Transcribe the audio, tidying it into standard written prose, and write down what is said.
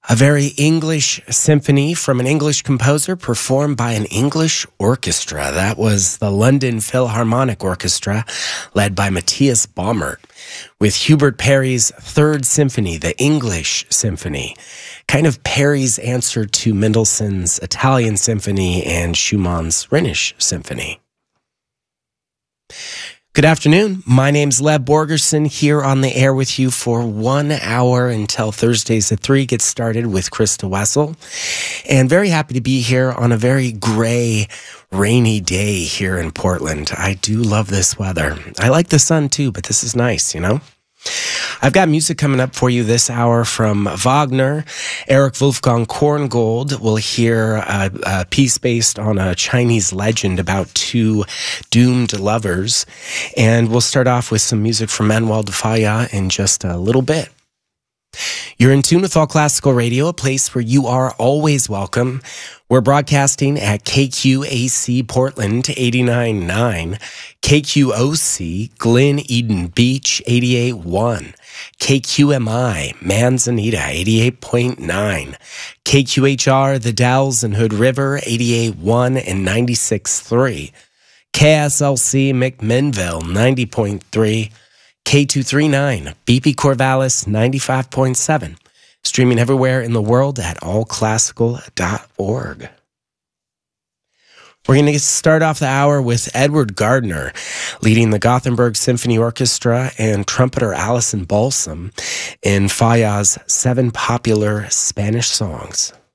A very English symphony from an English composer performed by an English orchestra. That was the London Philharmonic Orchestra, led by Matthias Baumert, with Hubert Parry's Third Symphony, the English Symphony, kind of Parry's answer to Mendelssohn's Italian Symphony and Schumann's Rhenish Symphony. Good afternoon. My name's Leb Borgerson, here on the air with you for 1 hour until Thursdays at 3 gets started with Krista Wessel. And very happy to be here on a very gray, rainy day here in Portland. I do love this weather. I like the sun too, but this is nice, you know? I've got music coming up for you this hour from Wagner. Eric Wolfgang Korngold will hear a piece based on a Chinese legend about two doomed lovers. And we'll start off with some music from Manuel de Falla in just a little bit. You're in tune with All Classical Radio, a place where you are always welcome. We're broadcasting at KQAC Portland 89.9, KQOC Glen Eden Beach 88.1, KQMI Manzanita 88.9, KQHR The Dalles and Hood River 88.1 and 96.3, KSLC McMinnville 90.3, K239, BP Corvallis 95.7, streaming everywhere in the world at allclassical.org. We're going to start off the hour with Edward Gardner leading the Gothenburg Symphony Orchestra and trumpeter Alison Balsam in Falla's 7 popular Spanish songs.